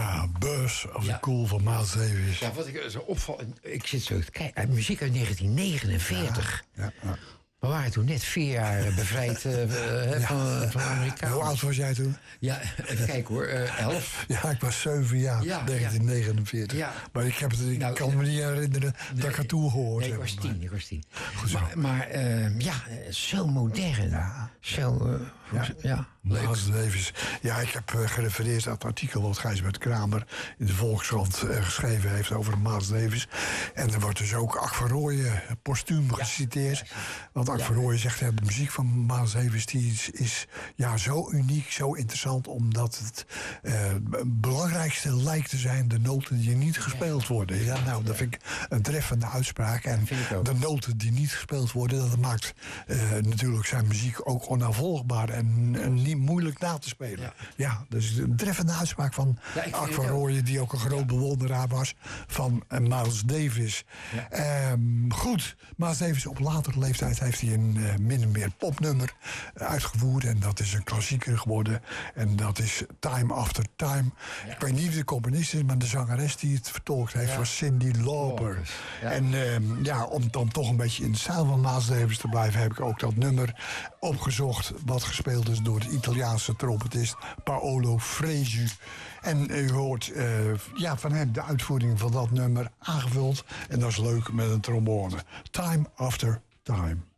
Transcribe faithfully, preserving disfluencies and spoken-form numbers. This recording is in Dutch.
Ja, Birth of Ja. the Cool van Miles Davis. Ja, wat ik zo opval... Ik zit zo te kijken. Muziek uit negentien negenenveertig. Ja, ja. We waren toen net vier jaar eh, bevrijd uh, uh, Ja. van, van Amerika. Hoe oud was jij toen? Ja, even kijken hoor. Uh, elf. Ja, ik was zeven jaar, Ja, negentien negenenveertig. Ja. Maar ik, heb het, ik Nou, kan me niet herinneren nee, dat ik het toen gehoord Nee, ik heb. was tien. Ik was tien. Goed zo. Maar, maar uh, ja, zo modern. Ja. Zo, uh, ja. ja. Miles Davis. Ja, ik heb uh, gerefereerd aan het artikel wat Gijsbert Kramer in de Volkskrant uh, geschreven heeft over Miles Davis. En er wordt dus ook Ak van Rooyen postuum ja. geciteerd. Want Ak ja. van Rooyen zegt, ja, de muziek van Miles Davis die is, is ja, zo uniek, zo interessant, omdat het uh, belangrijkste lijkt te zijn de noten die niet gespeeld worden. Ja, nou, dat vind ik een treffende uitspraak. En de noten die niet gespeeld worden, dat maakt uh, natuurlijk zijn muziek ook onnavolgbaar en, en niet moeilijk na te spelen. Ja, ja dus een treffende uitspraak van ja, Ak van Rooyen, die ook een groot ja. bewonderaar was van uh, Miles Davis. Ja. Um, goed, Miles Davis op latere leeftijd heeft hij een uh, min of meer popnummer uh, uitgevoerd. En dat is een klassieker geworden. En dat is Time After Time. Ja. Ik weet niet wie de componist is, maar de zangeres die het vertolkt heeft ja. was Cyndi Lauper. Ja. En um, ja, om dan toch een beetje in de stijl van Miles Davis te blijven, heb ik ook dat nummer opgezocht wat gespeeld is door de Italiaanse trompetist Paolo Fresu. En u hoort uh, ja, van hem de uitvoering van dat nummer aangevuld. En dat is leuk met een trombone. Time After Time.